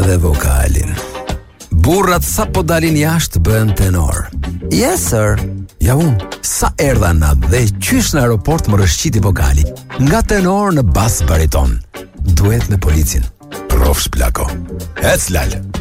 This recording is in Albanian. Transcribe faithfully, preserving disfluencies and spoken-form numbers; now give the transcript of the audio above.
dhe vokalin. Burrat sa po dalin jashtë bëhen tenor. Yes sir. Ja unë, sa erdha nat dhe qysh në aeroport më rëshqiti vokali. Nga tenor në bas bariton. Duhet me policin. Rofsh plako. Ec lal.